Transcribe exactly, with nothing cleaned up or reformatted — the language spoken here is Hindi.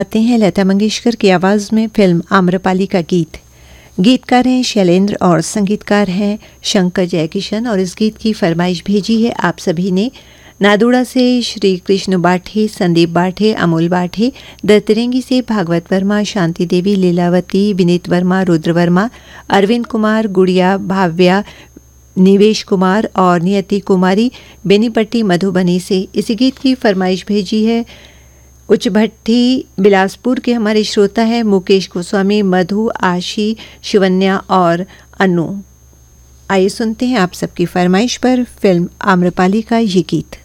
आते हैं लता मंगेशकर की आवाज़ में फिल्म आम्रपाली का गीत। गीतकार हैं शैलेंद्र और संगीतकार हैं शंकर जयकिशन और इस गीत की फरमाइश भेजी है आप सभी ने नादुड़ा से श्री कृष्ण बाठे, संदीप बाठे, अमोल बाठे, दत्तरेंगी से भागवत वर्मा, शांति देवी, लीलावती, विनीत वर्मा, रुद्र वर्मा, अरविंद कुमार, गुड़िया, भाव्या, निवेश कुमार और नियति कुमारी बेनीपट्टी मधुबनी से इस गीत की फरमाइश भेजी है। उच्च भट्टी बिलासपुर के हमारे श्रोता हैं मुकेश गोस्वामी, मधु, आशी, शिवन्या और अनु। आइए सुनते हैं आप सबकी फरमाइश पर फिल्म आम्रपाली का ये गीत।